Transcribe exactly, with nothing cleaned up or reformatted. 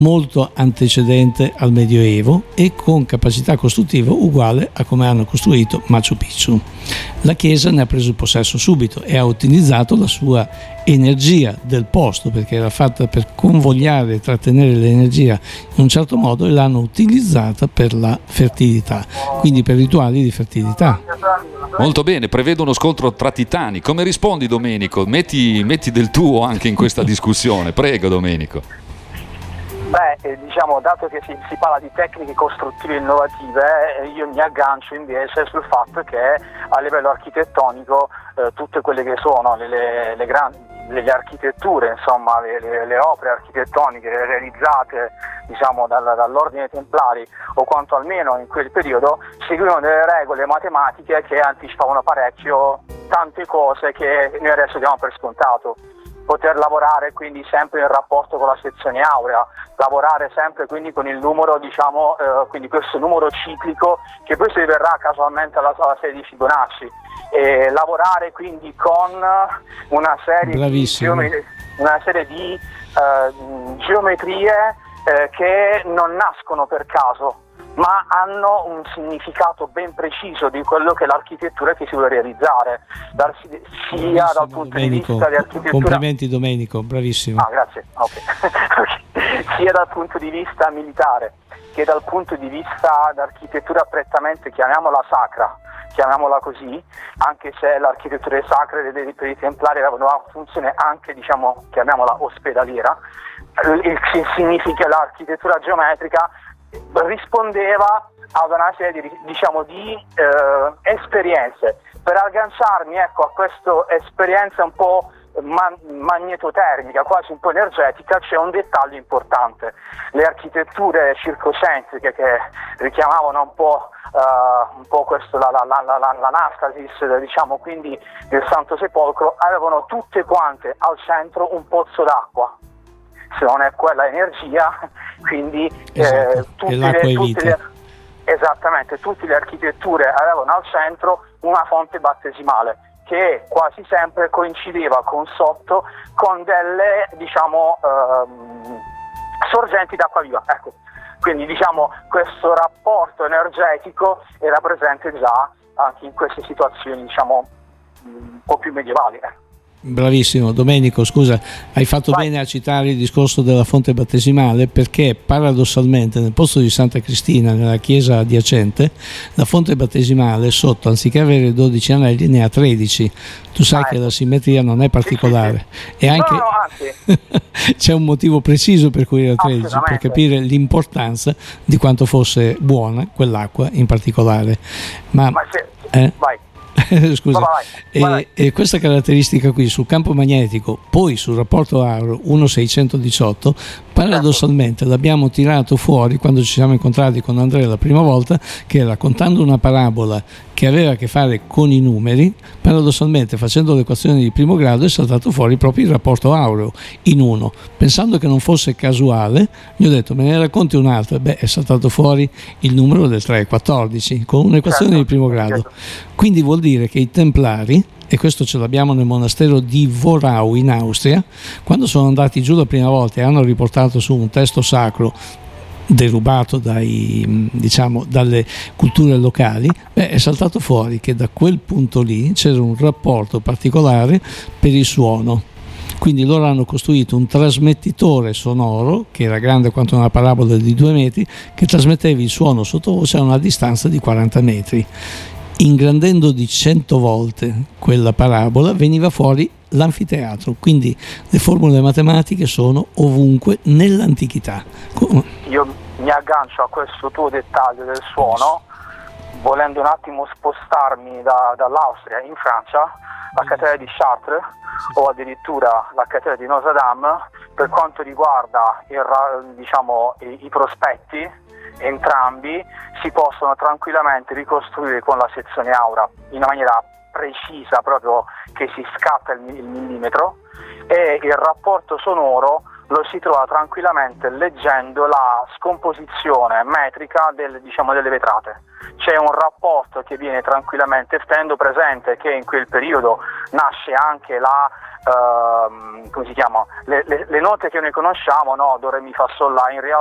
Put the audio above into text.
molto antecedente al Medioevo e con capacità costruttiva uguale a come hanno costruito Machu Picchu. La Chiesa ne ha preso possesso subito e ha utilizzato la sua energia del posto, perché era fatta per convogliare e trattenere l'energia in un certo modo, e l'hanno utilizzata per la fertilità, quindi per rituali di fertilità. Molto bene, prevedo uno scontro tra titani. Come rispondi, Domenico? Metti, metti del tuo anche in questa discussione, prego Domenico. Beh, eh, diciamo, dato che si, si parla di tecniche costruttive innovative, eh, io mi aggancio invece sul fatto che a livello architettonico eh, tutte quelle che sono le, le, le grandi le architetture, insomma, le, le, le opere architettoniche realizzate, diciamo, dal, dall'ordine templari, o quanto almeno in quel periodo, seguivano delle regole matematiche che anticipavano parecchio tante cose che noi adesso diamo per scontato. Poter lavorare quindi sempre in rapporto con la sezione aurea, lavorare sempre quindi con il numero, diciamo, eh, quindi questo numero ciclico che poi si riverrà casualmente alla, alla serie di Fibonacci, e lavorare quindi con una serie Bravissimo. di, geomet- una serie di eh, geometrie eh, che non nascono per caso, ma hanno un significato ben preciso di quello che è l'architettura che si vuole realizzare, dal, sia dal punto Domenico, di vista di architettura. Complimenti Domenico, bravissimo. Ah, grazie. Okay. Sia dal punto di vista militare che dal punto di vista d'architettura prettamente, chiamiamola sacra, chiamiamola così, anche se l'architettura sacra dei, dei, dei Templari aveva una funzione anche, diciamo, chiamiamola ospedaliera. Il, il significa l'architettura geometrica rispondeva ad una serie di, diciamo, di eh, esperienze. Per agganciarmi, ecco, a questa esperienza un po' man- magnetotermica, quasi un po' energetica, c'è un dettaglio importante. Le architetture circocentriche che richiamavano un po' Uh, un po' questo, la, la, la, la, l'anastasis, diciamo, quindi del Santo Sepolcro, avevano tutte quante al centro un pozzo d'acqua. Se non è quella energia, quindi esatto. eh, tutte, e l'acqua le, è tutte vita. le esattamente tutte le architetture avevano al centro una fonte battesimale che quasi sempre coincideva con sotto con delle, diciamo, ehm, sorgenti d'acqua viva, ecco. Quindi, diciamo, questo rapporto energetico era presente già anche in queste situazioni, diciamo, un po' più medievali. Eh. Bravissimo Domenico, scusa, hai fatto Vai. bene a citare il discorso della fonte battesimale, perché paradossalmente nel posto di Santa Cristina, nella chiesa adiacente, la fonte battesimale sotto, anziché avere dodici anelli, ne ha tredici. Tu sai ah, che ecco. La simmetria non è particolare, sì, sì. E anche no, no, anzi. C'è un motivo preciso per cui era tredici, per capire l'importanza di quanto fosse buona quell'acqua in particolare. Ma, Ma se, eh? vai. Scusa, vai, vai, vai. E, e questa caratteristica qui sul campo magnetico, poi sul rapporto aureo uno seicentodiciotto, paradossalmente l'abbiamo tirato fuori quando ci siamo incontrati con Andrea la prima volta, che raccontando una parabola che aveva a che fare con i numeri, paradossalmente facendo le equazioni di primo grado è saltato fuori proprio il rapporto aureo in uno. Pensando che non fosse casuale, gli ho detto: me ne racconti un'altra? Beh, è saltato fuori il numero del tre quattordici con un'equazione certo, di primo grado. Certo. Quindi vuol dire che i Templari, e questo ce l'abbiamo nel monastero di Vorau in Austria, quando sono andati giù la prima volta e hanno riportato su un testo sacro derubato dai, diciamo, dalle culture locali, beh, è saltato fuori che da quel punto lì c'era un rapporto particolare per il suono. Quindi loro hanno costruito un trasmettitore sonoro che era grande quanto una parabola di due metri, che trasmetteva il suono sottovoce a una distanza di quaranta metri. Ingrandendo di cento volte quella parabola veniva fuori l'anfiteatro, quindi le formule matematiche sono ovunque nell'antichità. Io mi aggancio a questo tuo dettaglio del suono, volendo un attimo spostarmi da, dall'Austria in Francia, la cattedrale di Chartres o addirittura la cattedrale di Notre Dame, per quanto riguarda il, diciamo, i, i prospetti, entrambi si possono tranquillamente ricostruire con la sezione aurea in una maniera precisa, proprio che si scatta il, il millimetro, e il rapporto sonoro lo si trova tranquillamente leggendo la scomposizione metrica del, diciamo, delle vetrate. C'è un rapporto che viene tranquillamente, tenendo presente che in quel periodo nasce anche la uh, come si chiama, le, le, le note che noi conosciamo, no, do, re, mi, fa, sol, la, in realtà